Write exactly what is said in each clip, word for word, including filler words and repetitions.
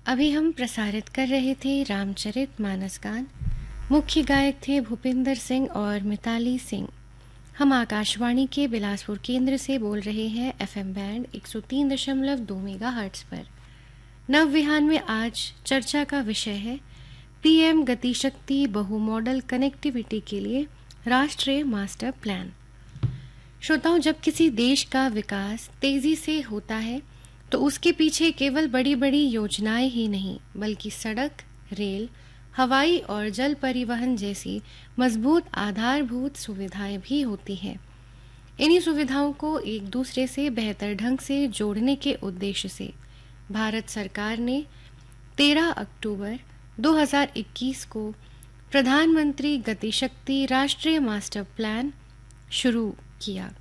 अभी हम प्रसारित कर रहे थे रामचरित मानस गान। मुख्य गायक थे भूपिंदर सिंह और मिताली सिंह। हम आकाशवाणी के बिलासपुर केंद्र से बोल रहे हैं एफएम बैंड एक सौ तीन दशमलव दो मेगाहर्ट्ज पर। नव विहान में आज चर्चा का विषय है पीएम गतिशक्ति बहु मॉडल कनेक्टिविटी के लिए राष्ट्रीय मास्टर प्लान। श्रोताओं, जब किसी देश का विकास तेजी से होता है तो उसके पीछे केवल बड़ी बड़ी योजनाएं ही नहीं बल्कि सड़क, रेल, हवाई और जल परिवहन जैसी मजबूत आधारभूत सुविधाएं भी होती हैं। इन्हीं सुविधाओं को एक दूसरे से बेहतर ढंग से जोड़ने के उद्देश्य से भारत सरकार ने तेरह अक्टूबर दो हज़ार इक्कीस को प्रधानमंत्री गतिशक्ति राष्ट्रीय मास्टर प्लान शुरू किया।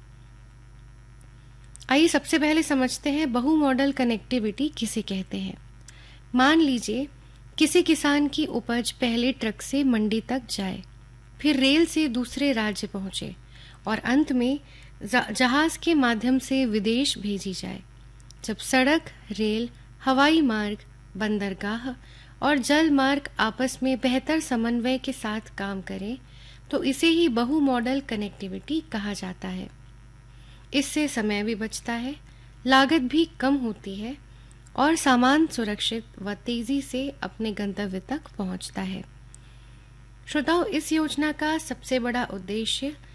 आइए सबसे पहले समझते हैं बहु मॉडल कनेक्टिविटी किसे कहते हैं। मान लीजिए किसी किसान की उपज पहले ट्रक से मंडी तक जाए, फिर रेल से दूसरे राज्य पहुंचे और अंत में जहाज के माध्यम से विदेश भेजी जाए। जब सड़क, रेल, हवाई मार्ग, बंदरगाह और जल मार्ग आपस में बेहतर समन्वय के साथ काम करें तो इसे ही बहु मॉडल कनेक्टिविटी कहा जाता है। इससे समय भी बचता है, लागत भी कम होती है और सामान सुरक्षित व तेजी से अपने गंतव्य तक पहुंचता है। श्रोताओं, इस योजना का सबसे बड़ा उद्देश्य